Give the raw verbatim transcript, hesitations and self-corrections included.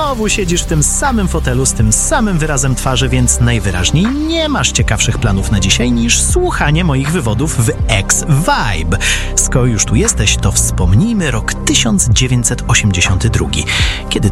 znowu siedzisz w tym samym fotelu z tym samym wyrazem twarzy, więc najwyraźniej nie masz ciekawszych planów na dzisiaj niż słuchanie moich wywodów w X-Vibe. Skoro już tu jesteś, to wspomnijmy rok tysiąc dziewięćset osiemdziesiąty drugi, kiedy